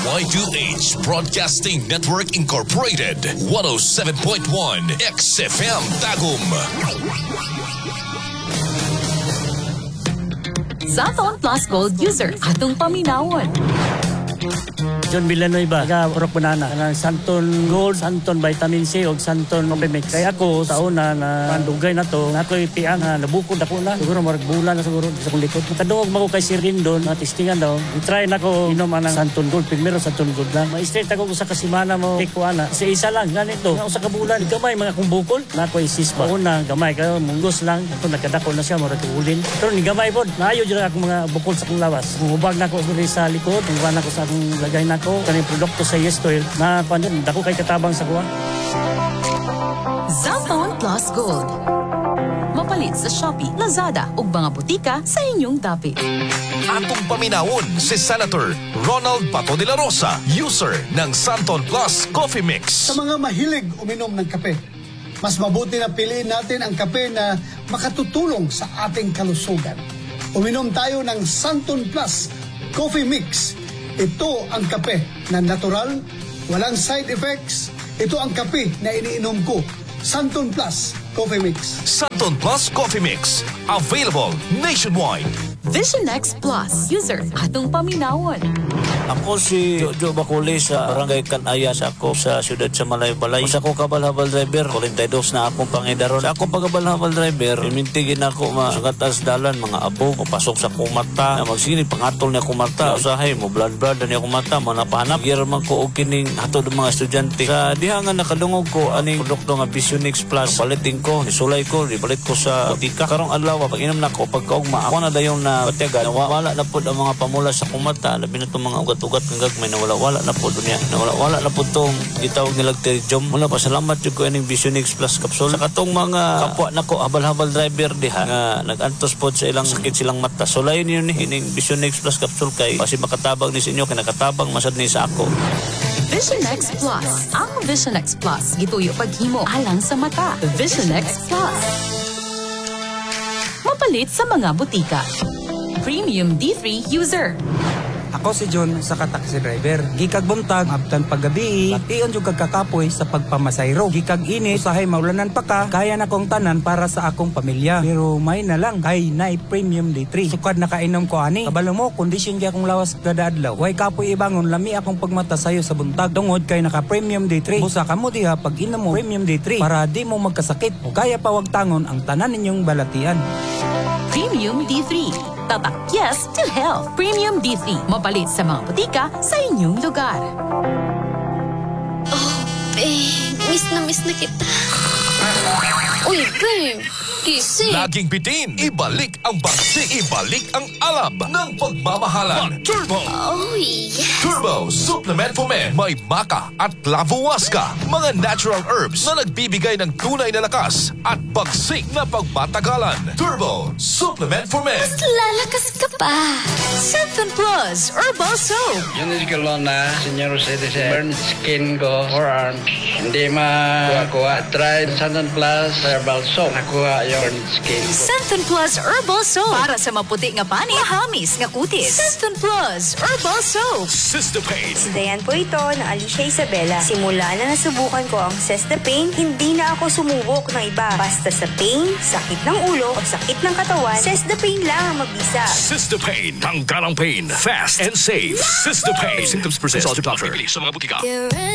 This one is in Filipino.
Y2H Broadcasting Network Incorporated 107.1 XFM Tagum. Zaton Plus Gold user atong paminawon. John Villanueva, Orok Banana, Santon Gold, Santon Vitamin C o Santon Mopemix. Kaya ako sa una na mandugay na to, ako'y tiang na nabukod ako na. Siguro marag bulan na siguro sa kong likod. Makadungog mo ko kay Sir Rindon, testingan daw. I-try na ko inom ang Santon Gold. Primero Santon Gold lang. Ma-straight ako sa kasimana mo, take ko ana. Isa lang, ganito. Nga sa kabulan, gamay mga kong bukol. Na ako'y sispa. Una, gamay kayo, munggos lang. Ito nagkadako na siya, marag ulin. Pero ni gamay po, naayo dyan ako mga bukol sa kong lawas. Hubag na ako sa likod, hubag na ako sa akong lagay na ko. Kaning produkto sa Yes Oil na pandun dako kay katabang sa kuha. Zaton Plus Gold. Mapalit sa Shopee, Lazada ug mga butika sa inyong dapit. Atong paminawon si Senator Ronald Bato de la Rosa, user ng Santon Plus Coffee Mix. Sa mga mahilig uminom ng kape, mas mabuti na piliin natin ang kape na makatutulong sa ating kalusugan. Uminom tayo ng Santon Plus Coffee Mix. Ito ang kape na natural, walang side effects. Ito ang kape na iniinom ko. Santon Plus Coffee Mix. Santon Plus Coffee Mix. Available nationwide. Vision X Plus user atong paminawon. Ako si Jojo Bacoli sa Barangay Kanaya sa ako sa siyudad sa Malaybalay. Sa ako kabal-habal driver, 42 na akong pangidaron. Sa ako pagkabal-habal driver, imintigin ako masugat as dalan, mga abo, papasok sa kumata, na magsinip, pangatol niya kumata. Usahay mo, blood na niya kumata, manapahanap. Giraman ko o kining hatod ng mga estudyante. Sa dihangan nakadungog ko, aning produkto nga Vision X Plus, palitin ko, nisulay ko, ibalit ko sa butika. Karong adlaw, pag inom na ko, pagkaugma, ako na dayon na batyagan, nawala na po ang mga pamula sa kumata, labi na itong mga ugat-ugat ng gagmay, nawala-wala na po dunya. Nawala na po itong gitawag nilag Teridium. Mula pa, salamat yung ko yung Vision X Plus capsule. Sa katong mga kapwa na ko, habal-habal driver diha, nga nag-antos po sa ilang sakit silang mata. So, layo niyo ni Vision X Plus capsule kay, kasi makatabang ni sa inyo, kinakatabang masad ni sa ako. Vision X Plus. Ang Vision X Plus gituyo paghimo alang sa mata. Vision X Plus. Mapalit sa mga butika. Premium D3 user. Ako si John sa taxi driver. Gikag buntag, abtan paggabi, iyon yung kakapoy sa pagpamasayro. Gikag init, usahay maulanan pa ka, kaya na kong tanan para sa akong pamilya. Pero may na lang, kay na Premium D3. Sukad na kainom ko ani. Kabalo mo, kondisyon kaya akong lawas kada adlaw. Way kapoy ibangon, lami akong pagmata sayo sa buntag. Tungod kay naka Premium D3. Busa ka mo diha pag inom mo Premium D3 para di mo magkasakit. O kaya pa wag tangon ang tanan ninyong balatian. Premium D3. Tatak yes to health. Premium D3. Mapalit sa mga butika sa inyong lugar. Oh, babe. Miss na kita. Uy, babe. Gising. Laging bitin, ibalik ang bagsi, ibalik ang alab ng pagmamahalan. Turbo! Oh, yes. Turbo Supplement for Men. May maca at lavowaska. Mga natural herbs na nagbibigay ng tunay na lakas at bagsik na pagmatagalan. Turbo Supplement for Men. Mas lalakas ka pa. Santon Plus Herbal Soap. Yun is ko na senior citizen. Burn skin ko, forearm. Hindi kuha. Try Santon Plus Herbal Soap. Nakuha yung burn skin ko. Santon Plus Herbal Soap. Para sa maputi nga pani, mahamis nga kutis. Santon Plus Herbal Soap. Cystapane. Dayan po ito na Alicia Isabela. Simula na nasubukan ko ang Cystapane, hindi na ako sumubok ng iba. Basta sa pain, sakit ng ulo o sakit ng katawan, Cystapane lang ang magbisa. Cystapane. Tanggal ang pain. Fast and safe. Cystapane. Symptoms persist. Consult your doctor. Sa mga butika.